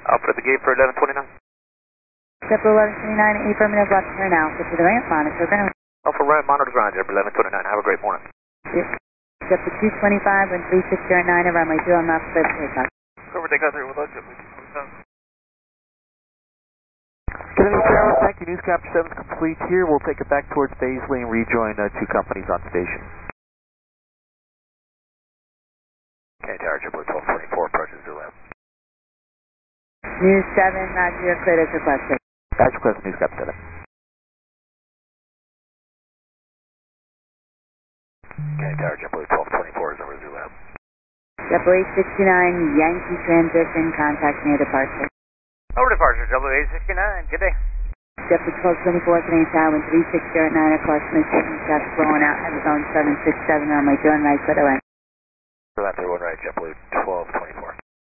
I'll put the gate for 1129. JetBlue 1129, affirmative, left turn out. Get to the ramp, monitor ground. Alpha ramp, monitor ground, JetBlue 1129. Have a great morning. JetBlue 225, wind 3609, runway 2 knots, clear for takeoff. Cover takeoff 3 with us, JetBlue 225. Kennedy Tower, thank you. News capture 7 is complete here. We'll take it back towards Paisley and rejoin two companies on station. Kennedy Tower, JetBlue 1224, approaches Zulu. News 7, roger, you're cleared as requested. As requested, News capture 7. Kennedy Tower, JetBlue 1224 is over Zulu. JetBlue 869, Yankee transition, contact near departure. Over departure, JetBlue 869, good day. JetBlue 1224, Canadian Tower, wind 3609, across Michigan, shots blowing out, heavy zone 767, runway 2 right, clear to land. Left 31 right, JetBlue 1224.